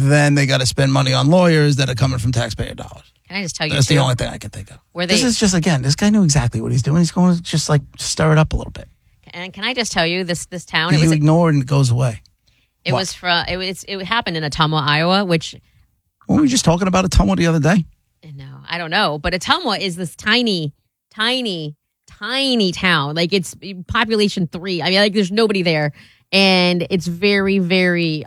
then they got to spend money on lawyers that are coming from taxpayer dollars. Can I just tell you? That's the only thing I can think of. This is just, again, this guy knew exactly what he's doing. He's going to just like stir it up a little bit. And can I just tell you, this town? You ignore it and it goes away. It happened in Ottumwa, Iowa, which. Weren't we just talking about Ottumwa the other day? No, I don't know. But Ottumwa is this tiny town. Like, it's population 3. I mean, like, there's nobody there. And it's very, very,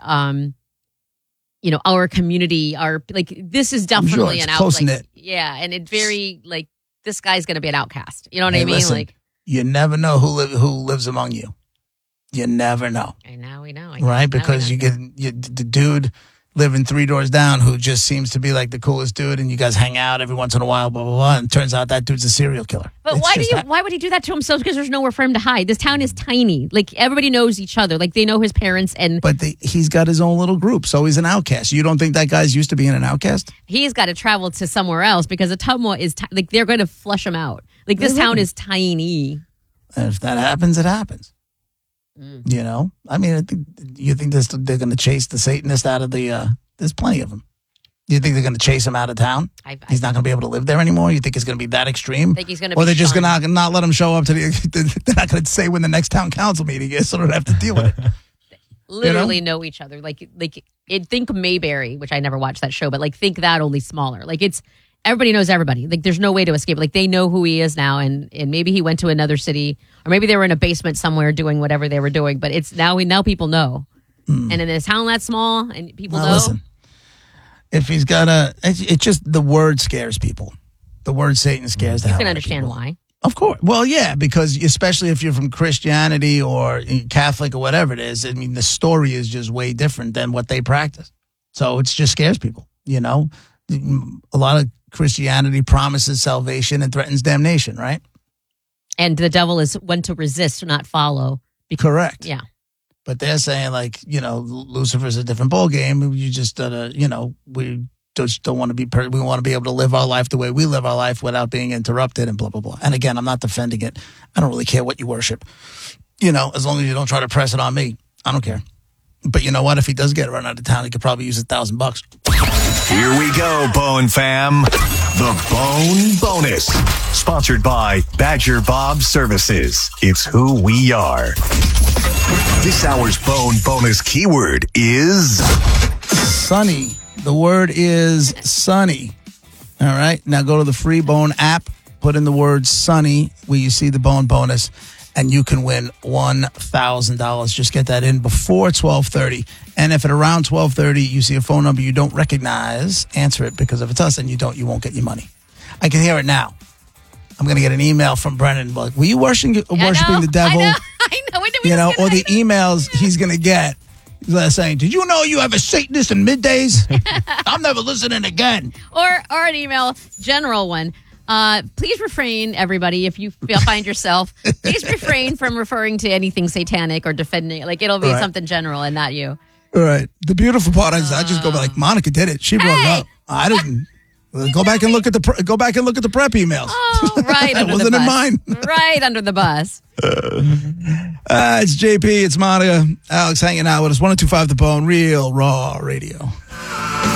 our community, this is definitely an close-knit. Yeah, and it's very, like, this guy's going to be an outcast. You know what I mean? Listen, you never know who lives among you. You never know. I know. Right? Because you get the dude living 3 doors down who just seems to be like the coolest dude, and you guys hang out every once in a while, blah, blah, blah, and turns out that dude's a serial killer. But why would he do that to himself? Because there's nowhere for him to hide. This town is tiny. Like, everybody knows each other. Like, they know his parents. But he's got his own little group, so he's an outcast. You don't think that guy's used to being an outcast? He's got to travel to somewhere else because Ottumwa is, they're going to flush him out. Like, this town is tiny. And if that happens, it happens. You know? I mean, you think they're going to chase the Satanist out of the... There's plenty of them. You think they're going to chase him out of town? He's not going to be able to live there anymore? You think it's going to be that extreme? I think he's going to Or they're just going to not let him show up to they're not going to say when the next town council meeting is, so they don't have to deal with it. Literally know each other. Think Mayberry, which I never watched that show, but think that only smaller. Like, it's everybody knows everybody. Like, there's no way to escape. Like, they know who he is now, and maybe he went to another city, or maybe they were in a basement somewhere doing whatever they were doing. But it's now people know, and in a town that small, and people know. Listen, if he's got it's just the word scares people. The word Satan scares the hell out of people. You can understand why. Of course. Well, yeah, because especially if you're from Christianity or Catholic or whatever it is, I mean, the story is just way different than what they practice. So it just scares people, you know? A lot of Christianity promises salvation and threatens damnation, right? And the devil is one to resist, not follow. Correct. Yeah. But they're saying, Lucifer's a different ballgame. You just, we just don't want to be, we want to be able to live our life the way we live our life without being interrupted and blah, blah, blah. And again, I'm not defending it. I don't really care what you worship. As long as you don't try to press it on me, I don't care. But you know what? If he does get run out of town, he could probably use $1,000. Here we go, Bone Fam. The Bone Bonus. Sponsored by Badger Bob Services. It's who we are. This hour's Bone Bonus keyword is... sunny. The word is sunny. All right. Now go to the free Bone app, put in the word sunny where you see the Bone Bonus, and you can win $1,000. Just get that in before 12:30. And if at around 12:30 you see a phone number you don't recognize, answer it, because if it's us and you don't, get your money. I can hear it now. I'm going to get an email from Brennan. Like, were you worshiping the devil? I know. Or the emails he's going to get saying, did you know you have a Satanist in middays? I'm never listening again. Or an email, general one. Please refrain, everybody, if you find yourself, please refrain from referring to anything satanic or defending. Like, it'll be something general and not you. All right. The beautiful part is I just go like, Monica did it. She brought it up. I didn't. Go back and look at the prep emails. Oh, right. That wasn't in mine. Right under the bus. It's JP. It's Monica. Alex hanging out with us. 102.5 The Bone. Real raw radio.